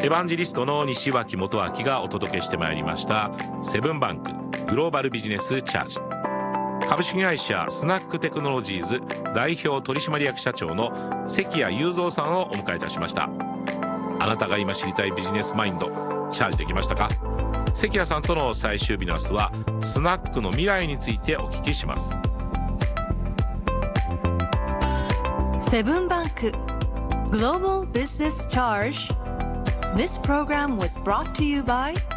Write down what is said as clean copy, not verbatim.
エヴァンジェリストの西脇元明がお届けしてまいりましたセブンバンクグローバルビジネスチャージ。株式会社スナックテクノロジーズ代表取締役社長の関谷雄三さんをお迎えいたしました。あなたが今知りたいビジネスマインドチャージできましたか？関谷さんとの最終日の明日はスナックの未来についてお聞きします。 セブンバンク Global Business Charge. This program was brought to you by